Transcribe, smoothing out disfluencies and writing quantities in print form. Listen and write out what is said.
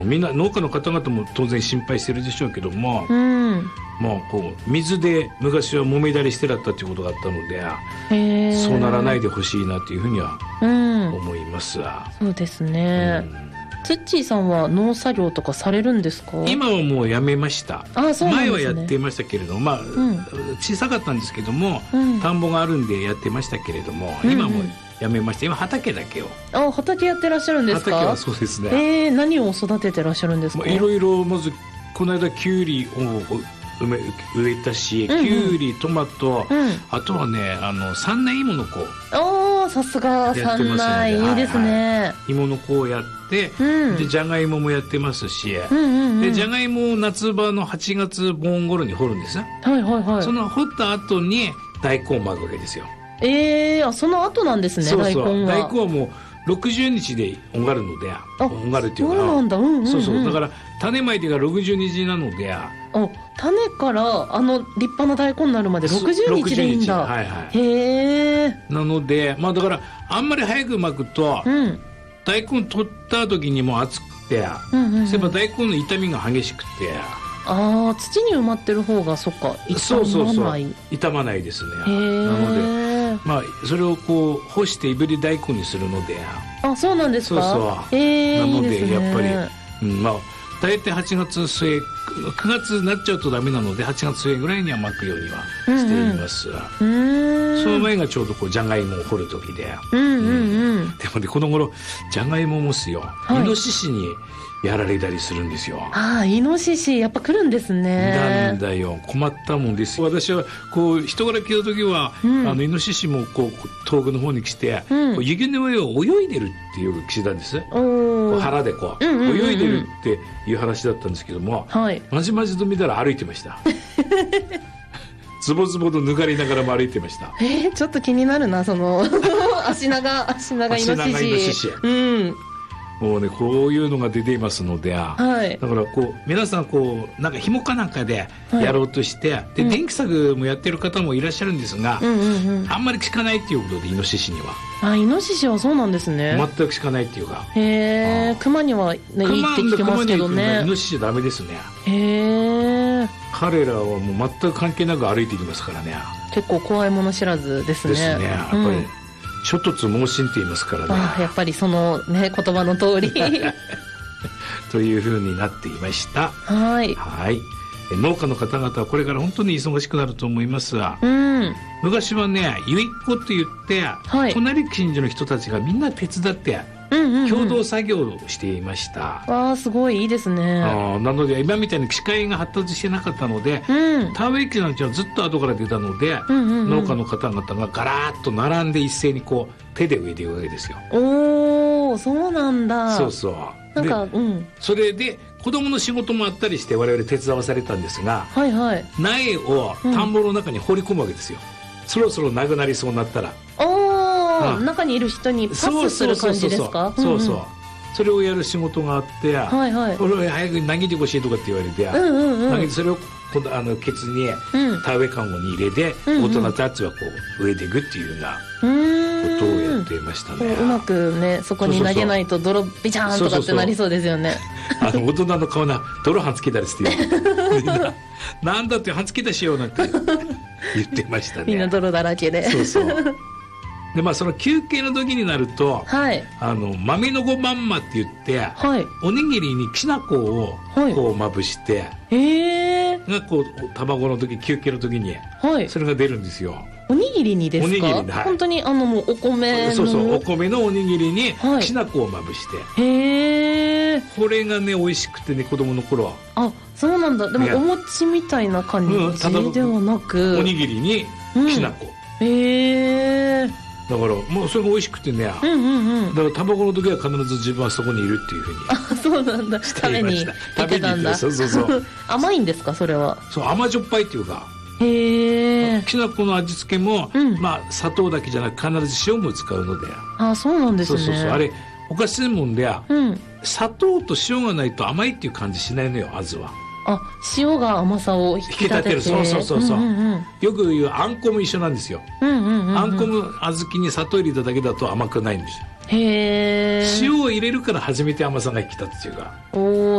みんな農家の方々も当然心配してるでしょうけども、もうこう水で昔は揉めたりしてだったということがあったので、そうならないでほしいなというふうには思います。 そうですね。ツッチーさんは農作業とかされるんですか？今はもうやめました。そうなんですね。前はやっていましたけれども、小さかったんですけども、田んぼがあるんでやってましたけれども、今もやめました。今畑だけを。畑やってらっしゃるんですか？畑はそうですね。何を育ててらっしゃるんですか？いろいろ、まずこの間キュウリを植えたし、キュウリ、トマト、あとはね、三年芋の子。さすが三年、いいですね。芋の子をやって、でじゃがいももやってますし、でじゃがいもを夏場の8月盆頃に掘るんですね。その掘った後に大根をまくわけですよ。その後なんですね。大根は。大根はもう60日でおがるので、おがるっていうか、そうなんだ。そうそう。だから種まいてが60日なので、種から立派な大根になるまで60日でいいんだ。なので、まあだからあんまり早くまくと、大根取った時にもう熱くて、そういえば大根の傷みが激しくて、土に埋まってる方がそっか、傷まない。傷まないですね。なので、まあそれをこう干していぶり大根にするので、そうなんですか。なのでやっぱり、まあ大体8月末、9月になっちゃうとダメなので、8月末ぐらいには巻くようにはしています。その前がちょうどこうじゃがいもを掘る時で、でもね、この頃じゃがいももすよ、イノシシにやられたりするんですよ。イノシシやっぱ来るんですね。なんだよ、困ったもんですよ。私はこう人から聞いた時は、イノシシもこう遠くの方に来て、雪の上を泳いでるってよく聞いたんです。腹でこう、泳いでるっていう話だったんですけども、まじまじと見たら歩いてました。ズボズボとぬかりながらも歩いてました。ちょっと気になるな、その足長イノシシ。もうね、こういうのが出ていますので、だからこう皆さんこうなんか紐かなんかでやろうとして、で電気柵もやってる方もいらっしゃるんですが、あんまり効かないっていうことで、イノシシには。イノシシはそうなんですね。全く効かないっていうか。クマにはいいって聞きますけどね。イノシシはダメですね。彼らはもう全く関係なく歩いていきますからね。結構怖いもの知らずですね。ですね。やっぱり諸突猛進って言いますからね。やっぱりそのね、言葉の通りというふうになっていました。農家の方々はこれから本当に忙しくなると思いますが、昔はね、ゆいっ子って言って、隣近所の人たちがみんな手伝って共同作業をしていました。すごいいいですね。なので今みたいに機械が発達してなかったので、田植え機なんてはずっと後から出たので、農家の方々がガラーッと並んで一斉にこう手で植えていくわけですよ。そうなんだ。そうそう。なんか、それで子供の仕事もあったりして我々手伝わされたんですが、苗を田んぼの中に放り込むわけですよ。そろそろなくなりそうになったら。中にいる人にパスする感じですか？そうそう。それをやる仕事があって、これを早く投げてほしいとかって言われて、投げてそれをケツに田植えカゴに入れて、大人たちはこう植えていくっていうようなことをやっていましたね。うまくね、そこに投げないと泥ビチャーンとかってなりそうですよね。大人の顔な泥はんつけたりしてなんだってはんつけたしようなんて言ってましたね。みんな泥だらけで。そうそう。でその休憩の時になると、豆のごまんまって言って、おにぎりにきな粉をこうまぶして、がこう卵の時、休憩の時にそれが出るんですよ。おにぎりにですか？おにぎりで、本当にもうお米の、そうそう、お米のおにぎりにきな粉をまぶして、これがね美味しくてね、子供の頃は。そうなんだ。でもお餅みたいな感じではなく、おにぎりにきな粉。だからもうそれが美味しくてね、だから卵の時は必ず自分はそこにいるっていうふうに。そうなんだ。食べに行ってたんだ。そうそうそう。甘いんですか、それは？そう、甘じょっぱいっていうか。きな粉の味付けも、砂糖だけじゃなく必ず塩も使うので。そうなんですね。そうそうそう。あれおかしいもんで、砂糖と塩がないと甘いっていう感じしないのよ、あずは。塩が甘さを引き立てる。そうそうそうそう。よく言うあんこも一緒なんですよ。あんこも小豆に砂糖入れただけだと甘くないんですよ。塩を入れるから初めて甘さが引き立つっていうか。